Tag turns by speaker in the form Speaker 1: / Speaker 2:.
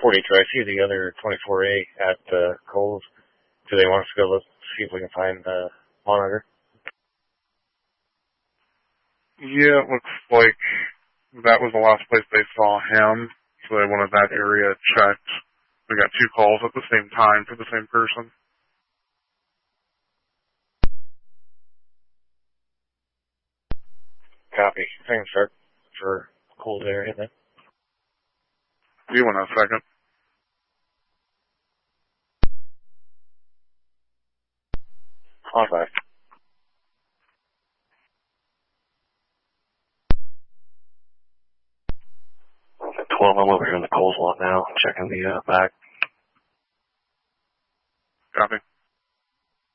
Speaker 1: I see the other 24A at Coles. Do they want us to go look, see if we can find the monitor?
Speaker 2: Yeah, it looks like that was the last place they saw him, so they wanted that area checked. We got 2 calls at the same time for the same person.
Speaker 1: Copy. I can start for Coles area then.
Speaker 2: Do you want a second?
Speaker 1: On 5. At 12, I'm over here in the Coles lot now, checking the back.
Speaker 2: Copy.